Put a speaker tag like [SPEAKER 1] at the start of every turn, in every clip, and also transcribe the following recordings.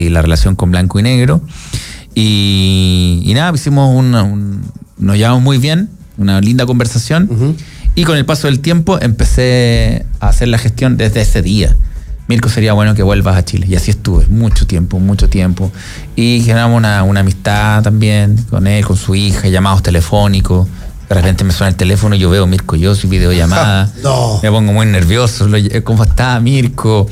[SPEAKER 1] y la relación con Blanco y Negro. Y nada, hicimos nos llevamos muy bien, una linda conversación. Uh-huh. Y con el paso del tiempo empecé a hacer la gestión desde ese día. Mirko, sería bueno que vuelvas a Chile. Y así estuve, mucho tiempo. Y generamos una amistad también con él, con su hija, llamados telefónicos. De repente me suena el teléfono y yo veo Mirko Yossi, videollamada.
[SPEAKER 2] No.
[SPEAKER 1] Me pongo muy nervioso. ¿Cómo está Mirko?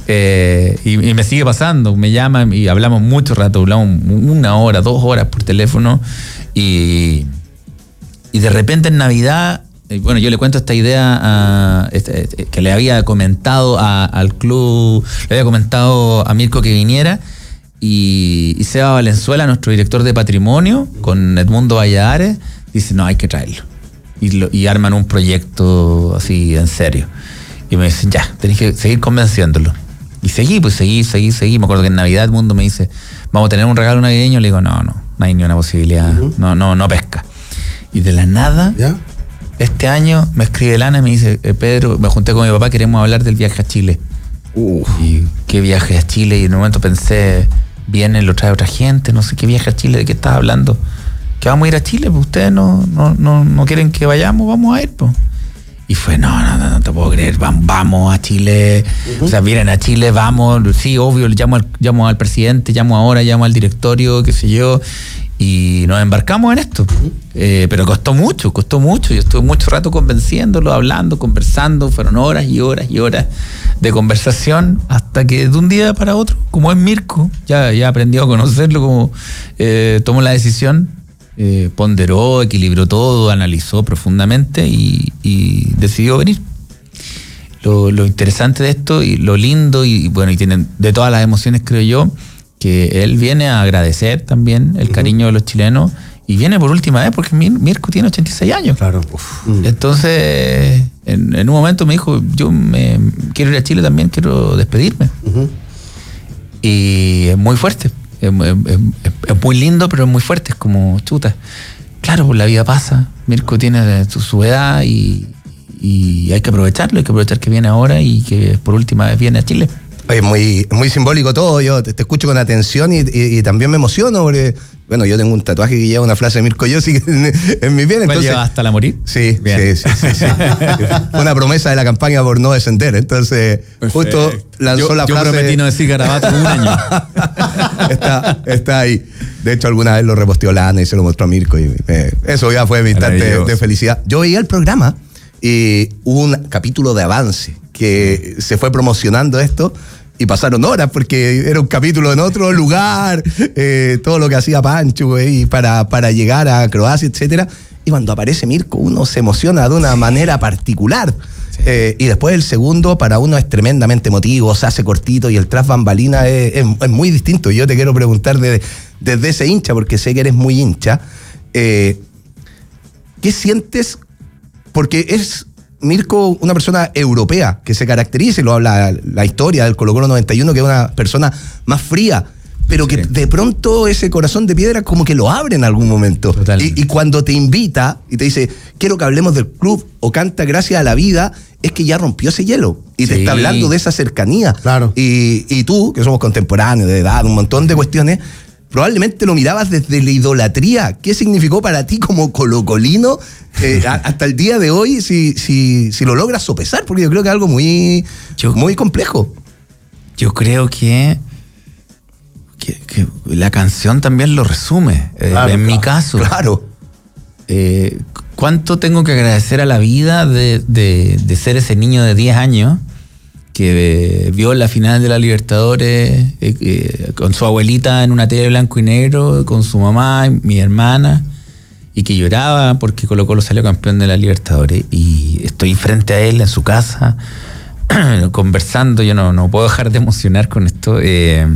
[SPEAKER 1] Y me sigue pasando. Me llaman y hablamos mucho rato. Hablamos 1 hora, 2 horas por teléfono. Y de repente en Navidad... Bueno, yo le cuento esta idea que le había comentado al club, le había comentado a Mirko que viniera, y Seba Valenzuela, nuestro director de patrimonio, con Edmundo Valladares, dice, no, hay que traerlo. Y arman un proyecto así en serio. Y me dicen, ya, tenés que seguir convenciéndolo. Y seguí. Me acuerdo que en Navidad Edmundo me dice, vamos a tener un regalo navideño. Le digo, no hay ni una posibilidad, no pesca. Y de la nada... ¿Ya? Este año me escribe Lana y me dice, Pedro, me junté con mi papá, queremos hablar del viaje a Chile. ¿Y qué viaje a Chile? Y en un momento pensé, viene, lo trae otra gente, no sé qué viaje a Chile, ¿de qué estás hablando? Que vamos a ir a Chile, pues ustedes no quieren que vayamos, vamos a ir, pues. Y fue, no te puedo creer, vamos a Chile. Uh-huh. O sea, vienen a Chile, vamos, sí, obvio, llamo al presidente, llamo al directorio, qué sé yo. Y nos embarcamos en esto. Pero costó mucho. Yo estuve mucho rato convenciéndolo, hablando, conversando. Fueron horas y horas de conversación, hasta que de un día para otro, como es Mirko, ya aprendió a conocerlo, como tomó la decisión, ponderó, equilibró todo, analizó profundamente y decidió venir. Lo interesante de esto y lo lindo y tienen de todas las emociones, creo yo, que él viene a agradecer también el cariño de los chilenos, y viene por última vez porque Mirko tiene 86 años. Claro. Entonces, en un momento me dijo, yo quiero ir a Chile también, quiero despedirme. Uh-huh. Y es muy fuerte, es muy lindo, pero es muy fuerte, es como chuta. Claro, pues la vida pasa, Mirko tiene su edad y hay que aprovecharlo, hay que aprovechar que viene ahora y que por última vez viene a Chile.
[SPEAKER 2] Oye, muy simbólico todo. Yo te escucho con atención y también me emociono porque, bueno, yo tengo un tatuaje que lleva una frase de Mirko Yossi en mi piel.
[SPEAKER 1] ¿Cuál lleva hasta la morir?
[SPEAKER 2] Sí. Fue una promesa de la campaña por no descender. Entonces, justo lanzó la frase.
[SPEAKER 1] Yo prometí no decir garabato en un año.
[SPEAKER 2] Está ahí. De hecho, alguna vez lo reposteó Lana y se lo mostró a Mirko. Y eso ya fue mi instante de felicidad. Yo veía el programa y hubo un capítulo de avance que se fue promocionando esto. Y pasaron horas porque era un capítulo en otro lugar, todo lo que hacía Pancho para llegar a Croacia, etcétera. Y cuando aparece Mirko, uno se emociona de una manera particular. Sí. Y después el segundo para uno es tremendamente emotivo, se hace cortito, y el tras bambalina es muy distinto. Yo te quiero preguntar desde ese hincha, porque sé que eres muy hincha, ¿qué sientes? Porque es Mirko una persona europea que se caracteriza, y lo habla la historia del Colo-Colo 91, que es una persona más fría, pero sí, que de pronto ese corazón de piedra como que lo abre en algún momento. Y cuando te invita y te dice, quiero que hablemos del club o canta Gracias a la Vida, es que ya rompió ese hielo y te está hablando de esa cercanía. Claro. Y tú, que somos contemporáneos, de edad, un montón de cuestiones, probablemente lo mirabas desde la idolatría. ¿Qué significó para ti como colocolino hasta el día de hoy, si lo logras sopesar? Porque yo creo que es algo muy complejo.
[SPEAKER 1] Yo creo que la canción también lo resume, en mi caso.
[SPEAKER 2] Claro.
[SPEAKER 1] ¿Cuánto tengo que agradecer a la vida de ser ese niño de 10 años que vio la final de la Libertadores con su abuelita en una tele blanco y negro, con su mamá y mi hermana, y que lloraba porque Colo-Colo salió campeón de la Libertadores, y estoy frente a él en su casa conversando? Yo no puedo dejar de emocionar con esto. Es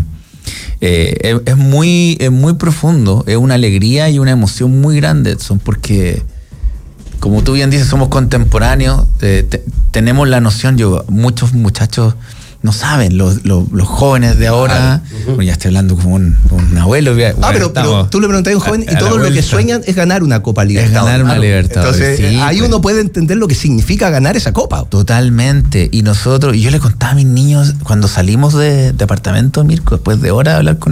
[SPEAKER 1] muy profundo, es una alegría y una emoción muy grande, Edson, porque como tú bien dices, somos contemporáneos, tenemos la noción, muchos muchachos no saben los jóvenes de ahora. Bueno, ya estoy hablando como un abuelo. Bueno,
[SPEAKER 2] pero tú le preguntas a un joven y todo lo que sueñan es ganar una Copa Libertadores.
[SPEAKER 1] Es ganar una Libertadores.
[SPEAKER 2] Entonces, ahí uno puede entender lo que significa ganar esa Copa.
[SPEAKER 1] Totalmente. Y yo le contaba a mis niños cuando salimos de apartamento, Mirko, después de horas de hablar con